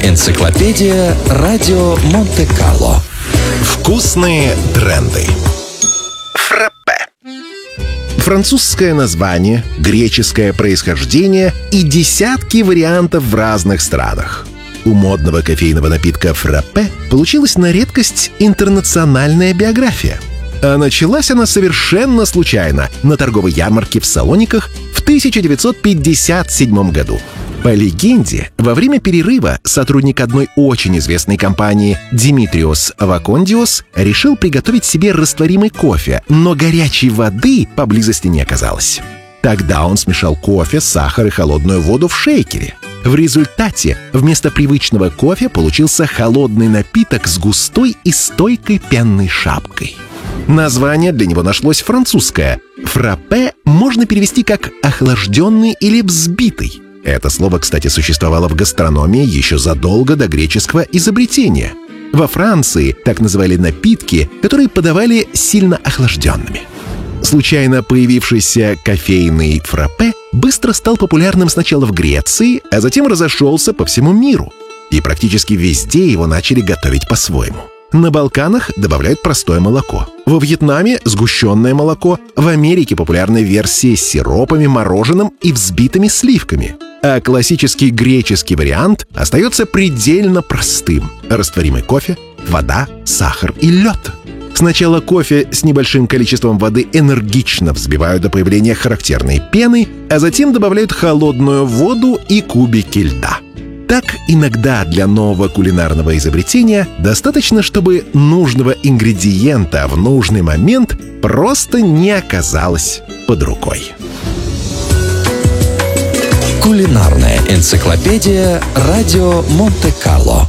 Энциклопедия Радио Монте-Карло. Вкусные тренды. Фраппе. Французское название, греческое происхождение и десятки вариантов в разных странах. У модного кофейного напитка фраппе получилась на редкость интернациональная биография. А началась она совершенно случайно на торговой ярмарке в Салониках в 1957 году. По легенде, во время перерыва сотрудник одной очень известной компании Димитриос Авакондиос решил приготовить себе растворимый кофе, но горячей воды поблизости не оказалось. Тогда он смешал кофе, сахар и холодную воду в шейкере. В результате вместо привычного кофе получился холодный напиток с густой и стойкой пенной шапкой. Название для него нашлось французское. Фраппе можно перевести как «охлажденный» или «взбитый». Это слово, кстати, существовало в гастрономии еще задолго до греческого изобретения. Во Франции так называли напитки, которые подавали сильно охлажденными. Случайно появившийся кофейный фраппе быстро стал популярным сначала в Греции, а затем разошелся по всему миру. И практически везде его начали готовить по-своему. На Балканах добавляют простое молоко. Во Вьетнаме – сгущенное молоко. В Америке популярны версии с сиропами, мороженым и взбитыми сливками. А классический греческий вариант остается предельно простым. Растворимый кофе, вода, сахар и лед. Сначала кофе с небольшим количеством воды энергично взбивают до появления характерной пены, а затем добавляют холодную воду и кубики льда. Так, иногда для нового кулинарного изобретения достаточно, чтобы нужного ингредиента в нужный момент просто не оказалось под рукой. Кулинарная энциклопедия Радио Монте-Карло.